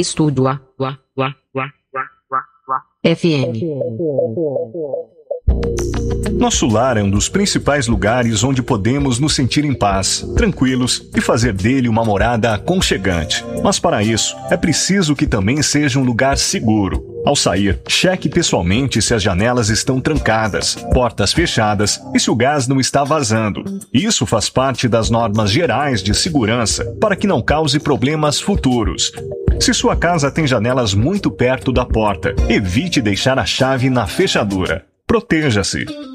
Estúdio FM. Nosso lar é um dos principais lugares onde podemos nos sentir em paz, tranquilos e fazer dele uma morada aconchegante. Mas para isso, é preciso que também seja um lugar seguro. Ao sair, cheque pessoalmente se as janelas estão trancadas, portas fechadas e se o gás não está vazando. Isso faz parte das normas gerais de segurança para que não cause problemas futuros. Se sua casa tem janelas muito perto da porta, evite deixar a chave na fechadura. Proteja-se.